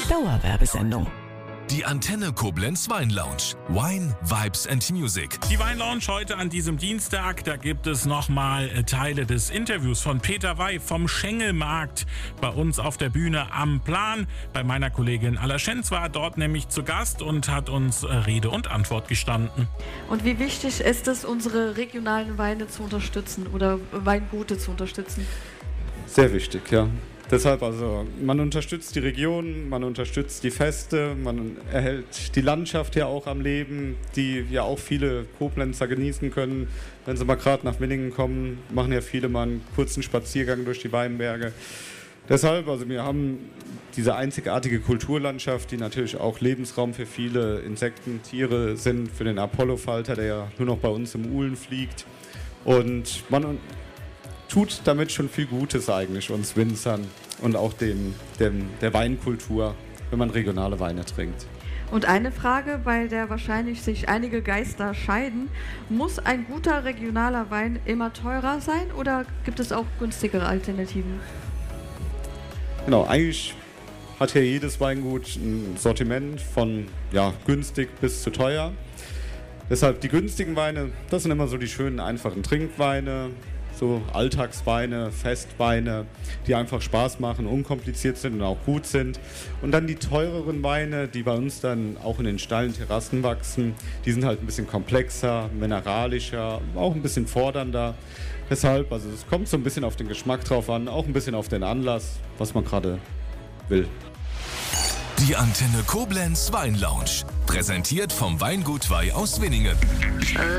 Dauerwerbesendung. Die Antenne Koblenz Weinlounge. Wine, Vibes and Music. Die Weinlounge heute an diesem Dienstag, da gibt es nochmal Teile des Interviews von Peter Wey vom Schengelmarkt bei uns auf der Bühne am Plan. Bei meiner Kollegin Alla Schenz war dort nämlich zu Gast und hat uns Rede und Antwort gestanden. Und wie wichtig ist es, unsere regionalen Weine zu unterstützen oder Weingute zu unterstützen? Sehr wichtig, ja. Deshalb also, man unterstützt die Region, man unterstützt die Feste, man erhält die Landschaft ja auch am Leben, die ja auch viele Koblenzer genießen können. Wenn sie mal gerade nach Winningen kommen, machen ja viele mal einen kurzen Spaziergang durch die Weinberge. Deshalb, also wir haben diese einzigartige Kulturlandschaft, die natürlich auch Lebensraum für viele Insekten, Tiere sind, für den Apollofalter, der ja nur noch bei uns im Uhlen fliegt. Und man tut damit schon viel Gutes eigentlich uns Winzern und auch der Weinkultur, wenn man regionale Weine trinkt. Und eine Frage, bei der wahrscheinlich sich einige Geister scheiden: Muss ein guter regionaler Wein immer teurer sein oder gibt es auch günstigere Alternativen? Genau, eigentlich hat ja jedes Weingut ein Sortiment von günstig bis zu teuer. Deshalb die günstigen Weine, das sind immer so die schönen, einfachen Trinkweine, so Alltagsweine, Festweine, die einfach Spaß machen, unkompliziert sind und auch gut sind. Und dann die teureren Weine, die bei uns dann auch in den steilen Terrassen wachsen, die sind halt ein bisschen komplexer, mineralischer, auch ein bisschen fordernder. Deshalb, also es kommt so ein bisschen auf den Geschmack drauf an, auch ein bisschen auf den Anlass, was man gerade will. Die Antenne Koblenz Weinlounge. Präsentiert vom Weingut Wey aus Winningen.